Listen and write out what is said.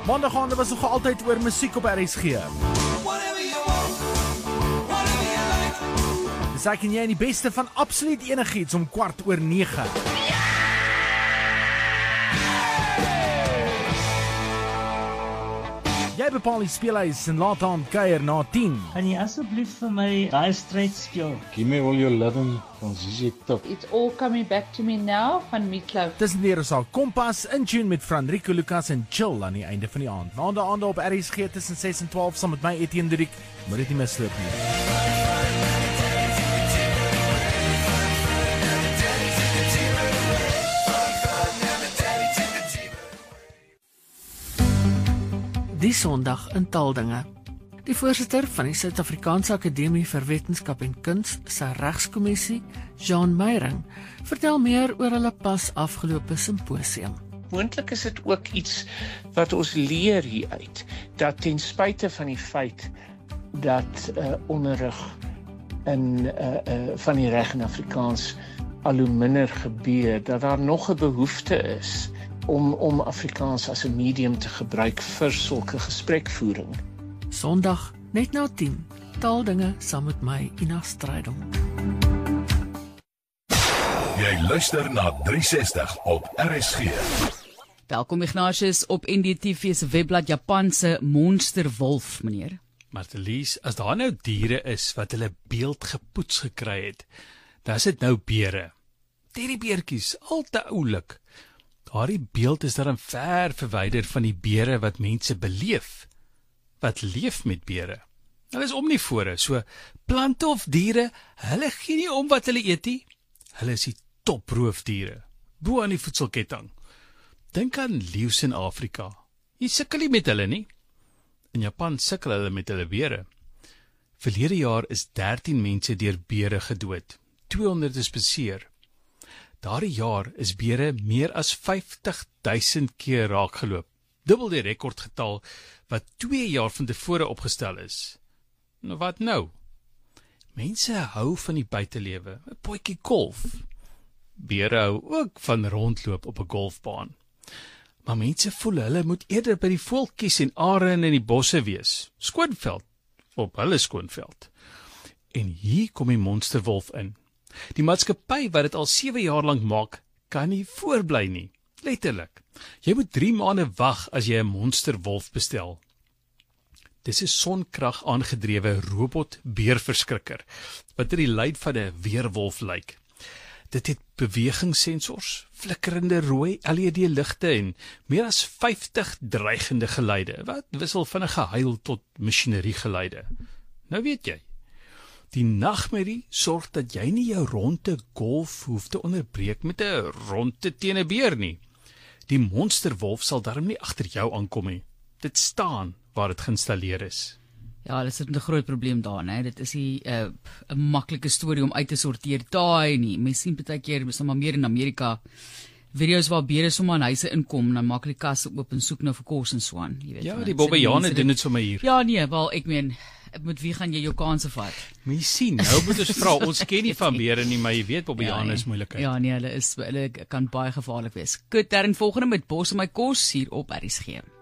Maandag was nog altyd oor musiek op RSG. Dis ek en jy die beste van absoluut enigiets om 8:45. Jy bepaal die speelhuis en laat aan kuier na 10. Kan jy asseblief vir my Dire Straits speel? Give me all your loving van ZZ Top. It's all coming back to me now van Meatloaf. Dis weer ons al Kompas in tune met Franrico Lucas en Chill aan die einde van die aand. Maandag op RSG tussen 6 en 12 saam met my Etienne Duriek. Moet dit nie misloop nie. Die Sondag in Taldinge. Die voorsitter van die Suid-Afrikaanse Akademie vir Wetenskap en Kuns, se regskommissie, Jean Meyring, vertel meer oor hulle pas afgelope simposium. Moontlik is dit ook iets wat ons leer hieruit, dat ten spyte van die feit dat onderrig van die reg in Afrikaans al hoe minder gebeur, dat daar nog 'n behoefte is om Afrikaans as 'n medium te gebruik vir sulke gesprekvoering. Sondag net na 10, Taldinge saam met my Ina Strydom. Jy luister na 360 op RSG. Welkom Ignatius op NDTV se webblad Japanse monsterwolf, meneer. Martelies, as daar nou diere is wat hulle beeld gepoets gekry het, dan is dit nou beere. Teddybeertjies, al te oulik. Daardie beeld is daarin ver verwyder van die beere wat mense beleef, wat leef met beere. Hulle is omnivore, so plante of diere, hulle gee nie om wat hulle eet nie. Hulle is die toproofdiere, bo aan die voedselketting. Dink aan leeu's in Afrika. Jy sukkel nie met hulle nie. In Japan sukkel hulle met hulle beere. Verlede jaar is 13 mense deur beere gedood, 200 is beseer. Daardie jaar is beere meer as 50.000 keer raakgeloop, dubbel die rekordgetal wat 2 jaar van tevore opgestel is. Nou wat nou? Mense hou van die buitelewe, 'n potjie golf. Beere hou ook van rondloop op 'n golfbaan. Maar mense voel hulle moet eerder by die voeltjies en are in die bosse wees, skoonveld, op hulle skoonveld. En hier kom die monsterwolf in. Die maatskappy wat dit al 7 jaar lank maak, kan nie voorbly nie. Letterlik. Jy moet 3 maande wag as jy 'n monsterwolf bestel. Dis 'n sonkrag aangedrewe robot beerverskrikker, wat die lyd van 'n weerwolf lyk. Dit het bewegingssensors, flikkerende rooi LED-ligte en meer as 50 dreigende geluide, wat wissel van 'n gehuil tot masjineriegeluide. Nou weet jy. Die nagmerrie sorg dat jy nie jou ronde golf hoef te onderbreek met 'n ronde teen 'n beer nie. Die monsterwolf sal daarom nie agter jou aankom nie. Dit staan waar dit geïnstalleer is. Ja, dit is 'n groot probleem daar, né? Dit is nie 'n maklike storie om uit te sorteer daai nie. Mens sien baie keer, is maar meer in Amerika, video's waar beere sommer in huise inkom en dan maak die kasse oop en soek nou vir kos en so aan, jy weet. Ja, die bobbejane doen dit sommer hier. Ja, nee, wel ek meen, met wie gaan jy jou kanse vat? Mens sien, nou moet ons vra, ons ken nie van beere nie, maar jy weet bobbejane is moeilikheid. Ja, nee, hulle kan baie gevaarlik wees. Goed, dan volgende met Bos en my kos hier op RSG.